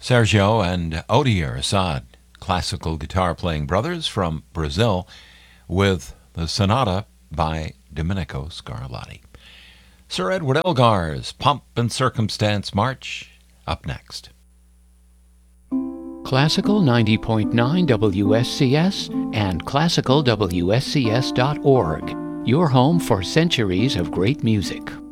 Sergio and Odir Assad, classical guitar playing brothers from Brazil, with the sonata by Domenico Scarlatti. Sir Edward Elgar's Pomp and Circumstance March, up next. Classical 90.9 WSCS and classicalwscs.org, your home for centuries of great music.